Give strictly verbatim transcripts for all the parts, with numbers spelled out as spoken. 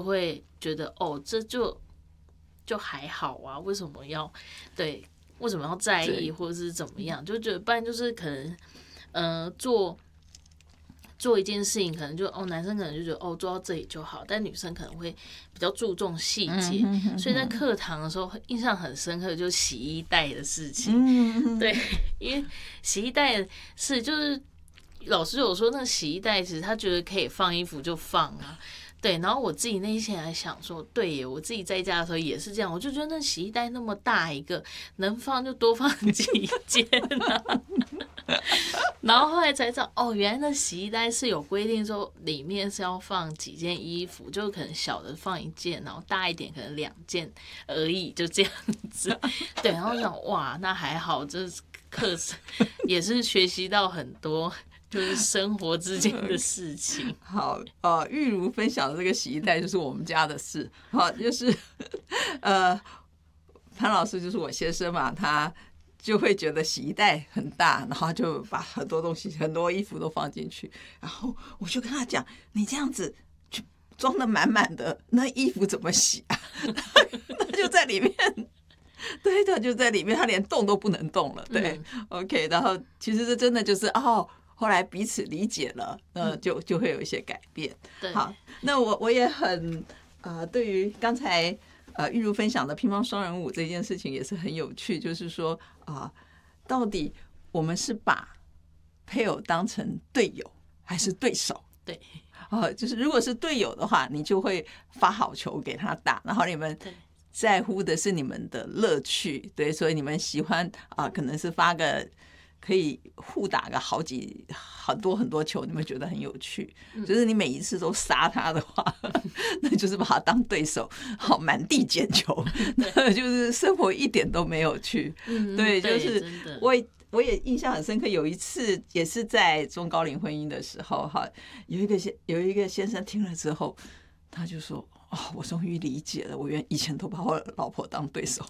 会觉得哦，这就就还好啊，为什么要对？为什么要在意，或者是怎么样？就觉得不然就是可能，呃，做做一件事情，可能就哦，男生可能就觉得哦，做到这里就好，但女生可能会比较注重细节， 嗯、哼哼哼所以在课堂的时候印象很深刻，就是洗衣袋的事情。 嗯、 对，因为洗衣袋是就是老师有说，那个洗衣袋其实他觉得可以放衣服就放啊。对，然后我自己内心还想说，对耶，我自己在家的时候也是这样，我就觉得那洗衣袋那么大一个，能放就多放几件啊。然后后来才知道，哦，原来那洗衣袋是有规定说里面是要放几件衣服，就可能小的放一件，然后大一点可能两件而已，就这样子。对，然后我想，哇，那还好，这课程也是学习到很多。就是生活之间的事情。 好，呃，玉如分享的这个洗衣袋就是我们家的事。好，就是呃，潘老师就是我先生嘛，他就会觉得洗衣袋很大，然后就把很多东西、很多衣服都放进去。然后我就跟他讲：“你这样子就装得满满的，那衣服怎么洗啊？”他就在里面。对，他就在里面，他连动都不能动了。对、嗯、，OK。然后其实这真的就是哦。后来彼此理解了，呃，就就会有一些改变。 对， 好，那我我也很呃，对于刚才呃玉如分享的乒乓双人舞这件事情也是很有趣，就是说啊、呃，到底我们是把配偶当成队友还是对手？ 对， 啊、呃，就是如果是队友的话，你就会发好球给他打，然后你们在乎的是你们的乐趣，对，所以你们喜欢啊、呃，可能是发个。可以互打个好几很多很多球，你们觉得很有趣。就是你每一次都杀他的话，那就是把他当对手，好满地捡球，那就是生活一点都没有趣。对，就是我我也印象很深刻，有一次也是在中高龄婚姻的时候，哈，有一个先有一个先生听了之后，他就说。哦，我终于理解了，我原以前都把我老婆当对手，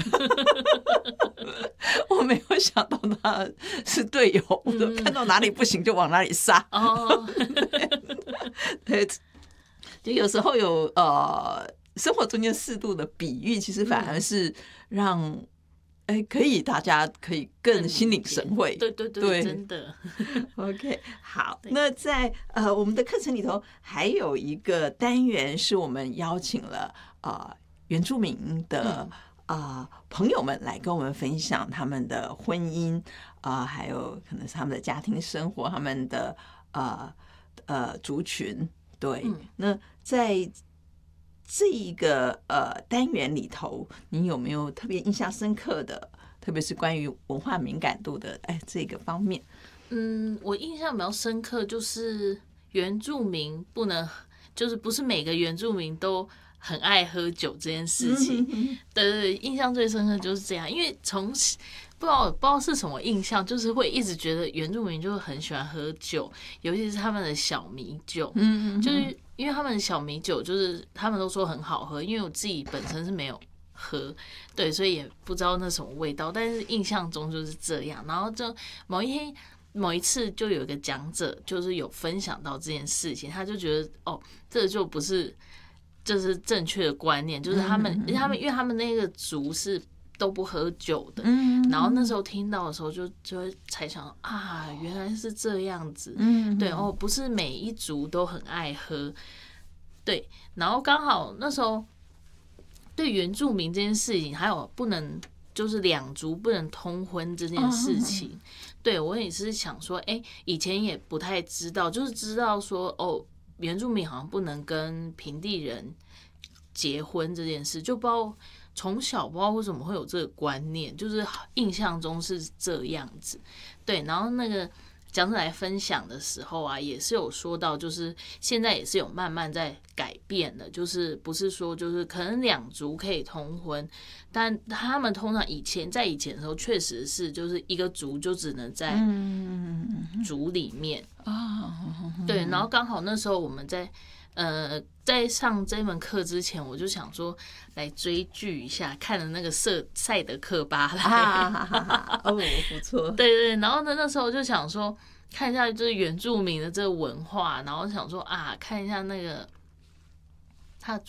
我没有想到他是队友，我都看到哪里不行就往哪里杀。哦，对，就有时候有呃生活中间适度的比喻，其实反而是让。哎，可以，大家可以更心领神会。 对对 对, 对，真的。 OK， 好，那在呃我们的课程里头还有一个单元是我们邀请了呃原住民的啊、呃、朋友们来跟我们分享他们的婚姻啊、呃，还有可能是他们的家庭生活，他们的呃呃族群。对，嗯、那在。这一个呃单元里头，你有没有特别印象深刻的，特别是关于文化敏感度的哎这个方面？ 嗯，我印象比较深刻就是原住民不能，就是不是每个原住民都很爱喝酒这件事情。嗯、对对对，印象最深刻就是这样，因为从不知道不知道是什么印象，就是会一直觉得原住民就很喜欢喝酒，尤其是他们的小米酒，嗯，就是。因为他们的小米酒就是他们都说很好喝，因为我自己本身是没有喝，对，所以也不知道那什么味道，但是印象中就是这样。然后就某一天某一次就有一个讲者就是有分享到这件事情，他就觉得哦，这就不是就是正确的观念，就是他们他们因为他们那个族是。都不喝酒的，然后那时候听到的时候就就会才想啊，原来是这样子，对哦，不是每一族都很爱喝，对，然后刚好那时候对原住民这件事情，还有不能就是两族不能通婚这件事情，对我也是想说，哎，以前也不太知道，就是知道说哦，原住民好像不能跟平地人结婚这件事，就不知道。从小不知道为什么会有这个观念，就是印象中是这样子，对。然后那个讲者来分享的时候啊，也是有说到，就是现在也是有慢慢在改变的，就是不是说就是可能两族可以通婚，但他们通常以前在以前的时候，确实是就是一个族就只能在族里面啊，对。然后刚好那时候我们在。呃，在上这门课之前，我就想说来追剧一下，看了那个《赛德克巴莱》 啊，哦，不错。 对对，然后呢，那时候就想说看一下就是原住民的这个文化，然后想说啊，看一下那个